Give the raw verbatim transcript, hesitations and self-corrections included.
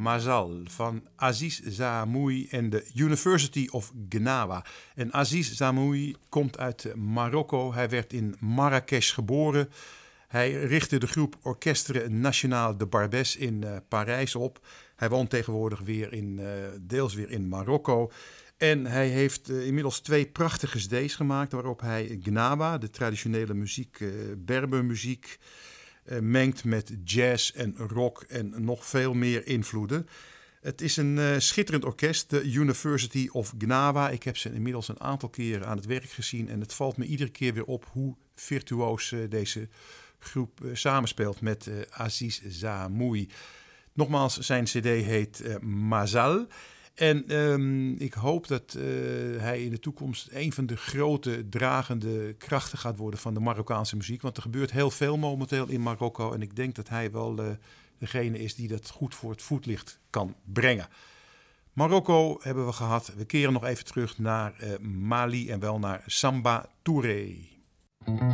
Mazal van Aziz Zamoui en de University of Gnawa. En Aziz Zamoui komt uit Marokko. Hij werd in Marrakesh geboren. Hij richtte de groep Orchestre National de Barbès in uh, Parijs op. Hij woont tegenwoordig weer in, uh, deels weer in Marokko. En hij heeft uh, inmiddels twee prachtige cd's gemaakt waarop hij Gnawa, de traditionele muziek, uh, Berbermuziek, uh, mengt met jazz en rock en nog veel meer invloeden. Het is een uh, schitterend orkest, de University of Gnawa. Ik heb ze inmiddels een aantal keren aan het werk gezien en het valt me iedere keer weer op hoe virtuoos uh, deze groep uh, samenspeelt met uh, Aziz Zamoui. Nogmaals, zijn cd heet uh, Mazal. En um, ik hoop dat uh, hij in de toekomst een van de grote dragende krachten gaat worden van de Marokkaanse muziek. Want er gebeurt heel veel momenteel in Marokko. En ik denk dat hij wel uh, degene is die dat goed voor het voetlicht kan brengen. Marokko hebben we gehad. We keren nog even terug naar uh, Mali en wel naar Samba Touré.